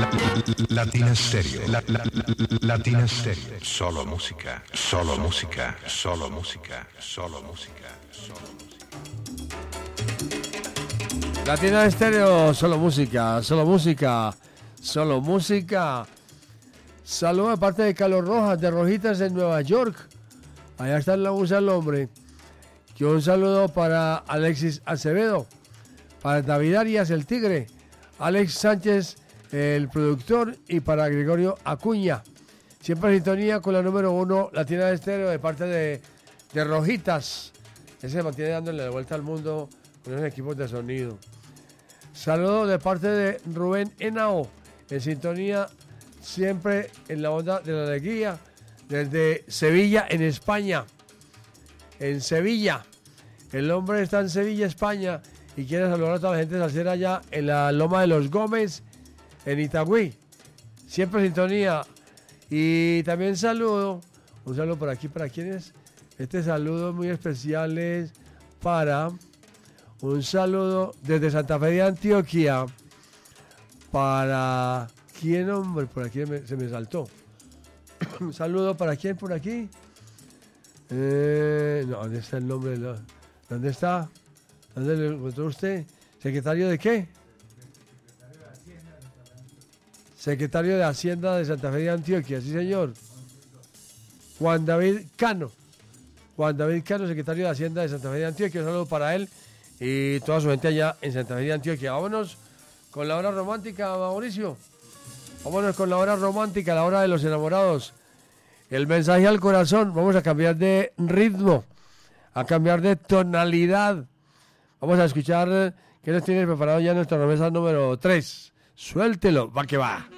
Latina Stereo. Latina Stereo. Solo música, solo música, solo música, solo música, solo música. Latina Stereo, solo música, solo música, solo música. Saludos de parte de Carlos Rojas, de Rojitas en Nueva York. Allá está en la USA el hombre. Que un saludo para Alexis Acevedo, para David Arias, el Tigre, Alex Sánchez, el productor, y para Gregorio Acuña. Siempre en sintonía con la número 1, Latina Estéreo, de parte de Rojitas. Ese se mantiene dándole la vuelta al mundo con esos equipos de sonido. Saludos de parte de Rubén Henao, en sintonía siempre en la onda de la alegría, desde Sevilla, en España. En Sevilla. El hombre está en Sevilla, España, y quiere saludar a toda la gente salsera allá en la Loma de los Gómez, en Itagüí. Siempre en sintonía. Y también un saludo por aquí, ¿para quiénes? Este saludo muy especial es para un saludo desde Santa Fe de Antioquia para quién, hombre, por aquí se me saltó. Un saludo para quién por aquí. No, ¿dónde está el nombre? ¿Dónde está? ¿Dónde lo encontró usted? ¿Secretario de qué? Secretario de Hacienda de Santa Fe de Antioquia, sí señor. Juan David Cano. Juan David Cano, secretario de Hacienda de Santa Fe de Antioquia. Un saludo para él y toda su gente allá en Santa Fe de Antioquia. Vámonos con la hora romántica, Mauricio. Vámonos con la hora romántica, la hora de los enamorados. El mensaje al corazón. Vamos a cambiar de ritmo, a cambiar de tonalidad. Vamos a escuchar qué nos tiene preparado ya nuestra remesa número 3. Suéltelo, va que va.